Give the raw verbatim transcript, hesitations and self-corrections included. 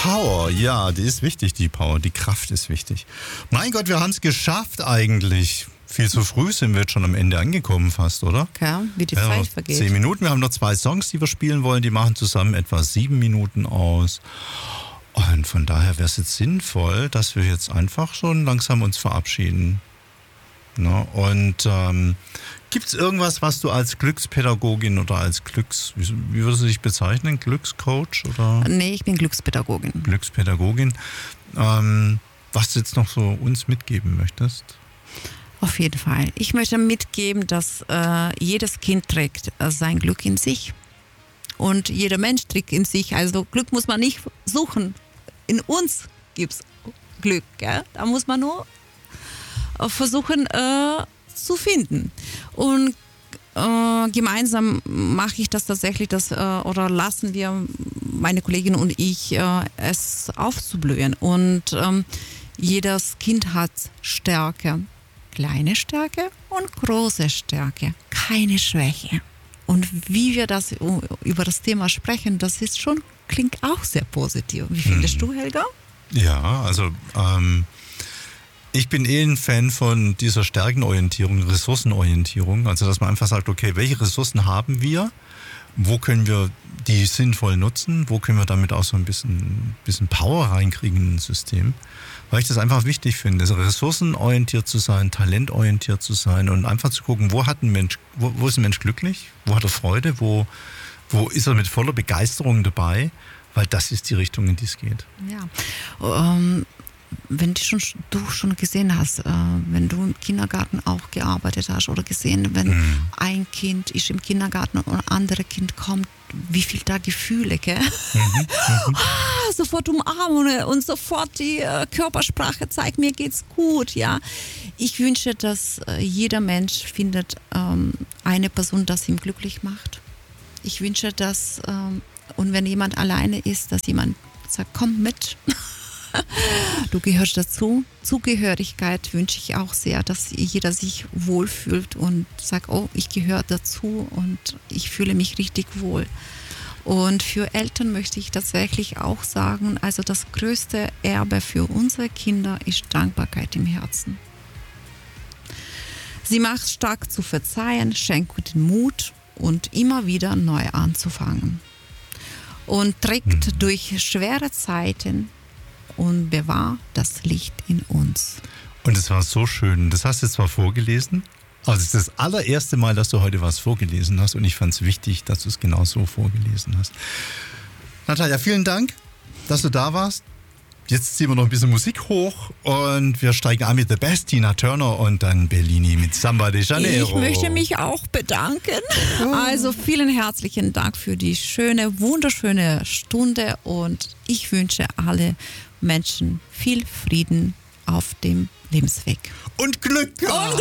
Power, ja, die ist wichtig, die Power, die Kraft ist wichtig. Mein Gott, wir haben es geschafft eigentlich. Viel zu früh sind wir jetzt schon am Ende angekommen fast, oder? Ja, wie die ja, Zeit vergeht. Zehn Minuten, wir haben noch zwei Songs, die wir spielen wollen, die machen zusammen etwa sieben Minuten aus. Und von daher wäre es jetzt sinnvoll, dass wir jetzt einfach schon langsam uns verabschieden. Na, und ähm, gibt es irgendwas, was du als Glückspädagogin oder als Glücks... Wie, wie würdest du dich bezeichnen? Glückscoach? Oder? Nee, ich bin Glückspädagogin. Glückspädagogin. Ähm, was du jetzt noch so uns mitgeben möchtest? Auf jeden Fall. Ich möchte mitgeben, dass äh, jedes Kind trägt äh, sein Glück in sich. Und jeder Mensch trägt in sich. Also Glück muss man nicht suchen. In uns gibt es Glück. Gell? Da muss man nur versuchen äh, zu finden. Und äh, gemeinsam mache ich das tatsächlich, das, äh, oder lassen wir, meine Kollegin und ich, äh, es aufzublühen. Und ähm, jedes Kind hat Stärke. Kleine Stärke und große Stärke. Keine Schwäche. Und wie wir das über das Thema sprechen, das ist schon, klingt auch sehr positiv. Wie findest hm. du, Helga? Ja, also ähm ich bin eh ein Fan von dieser Stärkenorientierung, Ressourcenorientierung. Also, dass man einfach sagt, okay, welche Ressourcen haben wir? Wo können wir die sinnvoll nutzen? Wo können wir damit auch so ein bisschen, bisschen Power reinkriegen in das System? Weil ich das einfach wichtig finde, ressourcenorientiert zu sein, talentorientiert zu sein und einfach zu gucken, wo hat ein Mensch, wo, wo ist ein Mensch glücklich? Wo hat er Freude? Wo, wo ist er mit voller Begeisterung dabei? Weil das ist die Richtung, in die es geht. Ja, ähm, wenn du schon, du schon gesehen hast, äh, wenn du im Kindergarten auch gearbeitet hast oder gesehen, wenn mhm. ein Kind ist im Kindergarten und ein anderes Kind kommt, wie viel da Gefühle, gell? Mhm. Mhm. Ah, sofort umarmen und sofort die äh, Körpersprache zeigt, mir geht's gut, ja. Ich wünsche, dass äh, jeder Mensch findet ähm, eine Person, das ihn glücklich macht. Ich wünsche, dass, ähm, und wenn jemand alleine ist, dass jemand sagt, komm mit. Du gehörst dazu. Zugehörigkeit wünsche ich auch sehr, dass jeder sich wohlfühlt und sagt, oh, ich gehöre dazu und ich fühle mich richtig wohl. Und für Eltern möchte ich tatsächlich auch sagen, also das größte Erbe für unsere Kinder ist Dankbarkeit im Herzen. Sie macht stark zu verzeihen, schenkt den Mut und immer wieder neu anzufangen. Und trägt mhm. durch schwere Zeiten und bewahrt das Licht in uns. Und es war so schön. Das hast du zwar vorgelesen, aber es ist das allererste Mal, dass du heute was vorgelesen hast und ich fand es wichtig, dass du es genau so vorgelesen hast. Natalia, vielen Dank, dass du da warst. Jetzt ziehen wir noch ein bisschen Musik hoch und wir steigen an mit The Best, Tina Turner und dann Bellini mit Samba de Janeiro. Ich möchte mich auch bedanken. Also vielen herzlichen Dank für die schöne, wunderschöne Stunde und ich wünsche alle Menschen viel Frieden auf dem Lebensweg. Und Glück! Und